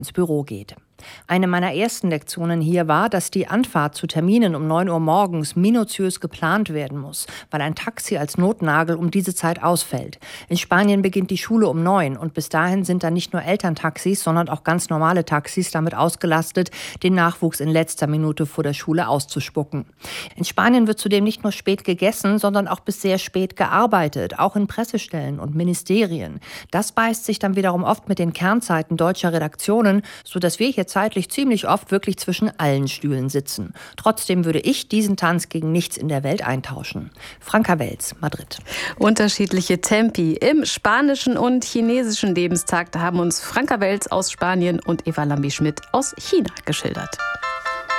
ins Büro geht. Eine meiner ersten Lektionen hier war, dass die Anfahrt zu Terminen um 9 Uhr morgens minutiös geplant werden muss, weil ein Taxi als Notnagel um diese Zeit ausfällt. In Spanien beginnt die Schule um 9 und bis dahin sind dann nicht nur Elterntaxis, sondern auch ganz normale Taxis damit ausgelastet, den Nachwuchs in letzter Minute vor der Schule auszuspucken. In Spanien wird zudem nicht nur spät gegessen, sondern auch bis sehr spät gearbeitet, auch in Pressestellen und Ministerien. Das beißt sich dann wiederum oft mit den Kernzeiten deutscher Redaktionen, sodass wir hier zeitlich ziemlich oft wirklich zwischen allen Stühlen sitzen. Trotzdem würde ich diesen Tanz gegen nichts in der Welt eintauschen. Franka Welz, Madrid. Unterschiedliche Tempi im spanischen und chinesischen Lebenstakt haben uns Franka Welz aus Spanien und Eva Lambi-Schmidt aus China geschildert.